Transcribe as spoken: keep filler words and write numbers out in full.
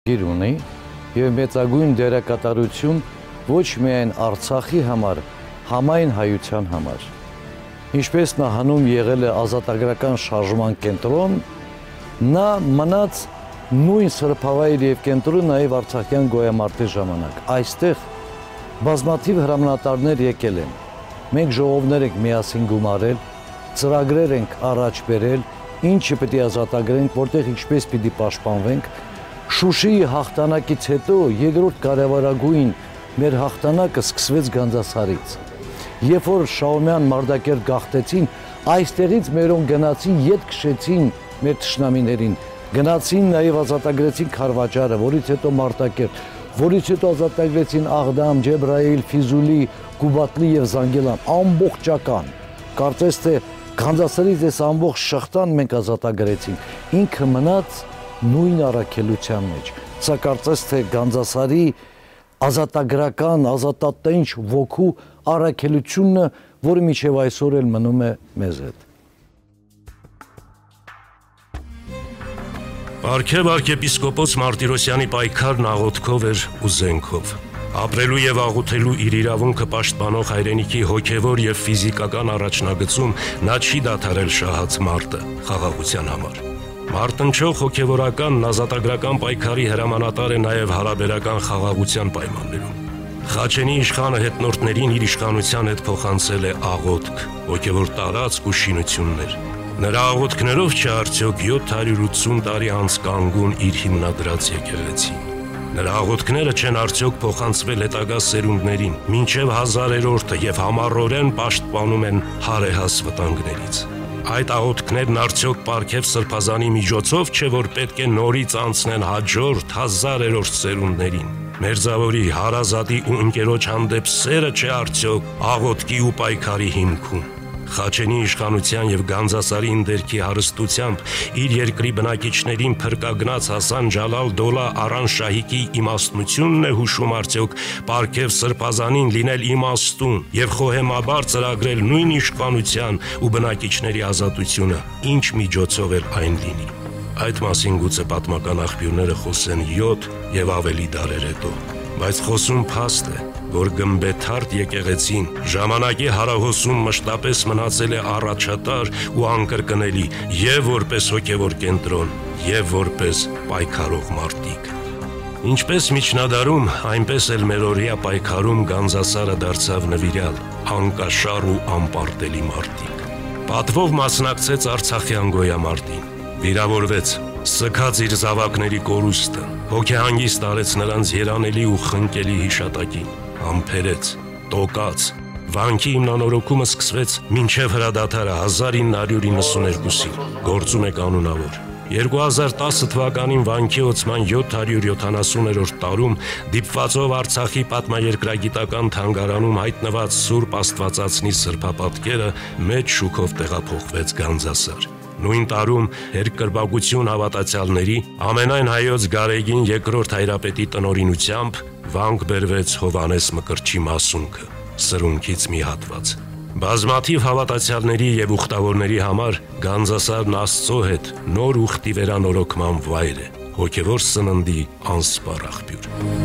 գիր ունի եւ մեծագույն դերակատարություն ոչ միայն Արցախի համար, համայն հայության համար։ Ինչպես նա հանում եղել է ազատագրական շարժման կենտրոն, նա մնաց նույն սրբավայր եւ կենտրոն նաեւ Արցախյան գոյամարտի ժամանակ։ Այստեղ բազմաթիվ հրամանատարներ եկել են։ Մենք ժողովներ ենք միասին գումարել, ծրագրեր ենք առաջ բերել, ինչը պետք է ազատագրենք, որտեղ ինչպես պիտի պաշտպանվենք։ Շուշիի հաղթանակից հետո երկրորդ կարևորագույն մեր հաղթանակը սկսվեց Գանձասարից։ Երբ որ Շահումյան Մարտակերտ գաղթեցին, այստեղից մերոն գնացին, ետ քշեցին մեր թշնամիներին, գնացին նաև ազատագրեցին Խարվաճարը, որից հետո Մարտակերտ, որից հետո ազատագրեցին Աղդամ, Ջեբրայիլ, Ֆիզուլի, Կուբատլի եւ Զանգիլան, ամբողջական։ Կարծես թե Գանձասարից այս ամբողջ շղթան մենք ազատագրեցինք, ինքը մնաց նույն առաքելության մեջ։ Սա կարծես թե Գանձասարի ազատագրական, ազատատենչ ոգու առաքելությունը, որը մինչև այսօր էլ մնում է մեզ հետ։ Պարքև arczepiskopos Մարտիրոսյանի պայքարն աղոթքով էր ու զենքով։ Ապրելու եւ աղոթելու իր իրավունքը պաշտպանող հայրենիքի հոգեվոր եւ ֆիզիկական առաջնագծում նա չի դադարել շահած մարտը խաղաղության համար։ Մարտնչող հոգեվորական ազատագրական պայքարի հրամանատար է նաև հարաբերական խաղաղության պայմաններում։ Խաչենի իշխանը հետնորդներին իր իշխանության հետ փոխանցել է աղոթք, հոգեվոր տարածք ու շինություններ։ Նրա աղոթքներով չէ արդյոք յոթ հարյուր ութսուն տարի անց կանգուն իր հիմնադրած եկեղեցին։ Նրա աղոթքները չեն արդյոք փոխանցվել հետագա սերունդներին, մինչև հազարերորդը եւ համառորեն պաշտպանում են հարեհաս վտանգներից։ Այդ աղոթքներն արդյոք Պարքև Սրբազանի միջոցով չէ, որ պետք է նորից անցնեն հաջորդ հազարերորդ սերունդներին։ Մերձավորի, հարազատի ու ընկերոջ հանդեպ սերը չէ արդյոք աղոթքի ու պայքարի հիմքում։ Խաչենի իշխանության եւ Գանձասարի ընդերքի հարստությամբ իր երկրի բնակիչներին փրկագնաց Հասան Ջալալ Դոլա Արան Շահիկի իմաստնությունն է հուշում արդյոք Պարքև Սրբազանին լինել իմաստուն եւ խոհեմաբար ծրագրել նույն իշխանության ու բնակիչների ազատությունը, ինչ միջոցով էլ այն լինի։ Այդ մասին գուցե պատմական աղբյուրները խոսեն յոթ եւ ավելի դարեր հետո, բայց խոսում փաստ է, որ գմբեթարդ եկեղեցին ժամանակի հարահոսում մշտապես մնացել է առաջատար ու անկրկնելի եւ որպես հոգեվոր կենտրոն, եւ որպես պայքարող մարտիկ։ Ինչպես միջնադարում, այնպես էլ մերօրյա պայքարում Գանձասարը դարձավ նվիրյալ, անկաշառ ու անպարտելի մարտիկ։ Պատվով մասնակցեց Արցախյան գոյամարտին, վիրավորվեց, սքաց իր զավակների կորուստը, հոգեհանգիստ արեց նրանց երանելի ու խնկելի հիշատակին, համբերեց, տոկաց, վանքի հիմնանորոգումը սկսվեց մինչև հրադադարը հազար ինը հարյուր իննսունհինգին, գործում է կանոնավոր։ երկու հազար տասը թվականին վանքի օծման յոթ հարյուր յոթանասուներորդ տարում դիպվածով Արցախի պատմաերկրագիտական թանգարանում հայտնված Սուրբ Աստվածածնի սրբապատկերը մեծ շուքով տեղափոխվեց Գանձասար։ Նույն տարում երկրպագություն հավատացյալների ամենայն հայոց Գարեգին երկրորդ հայրապետի տնօրինությամբ վանք բերվեց Հովանես Մկրտչի մասունքը, սրունքից մի հատված։ Բազմաթիվ հավատացյալների եւ ուխտավորների համար Գանձասարն Աստծո հետ նոր ուխտի վերանորոգման վայր է, հոգեվոր սննդի անսպառ աղբյուր։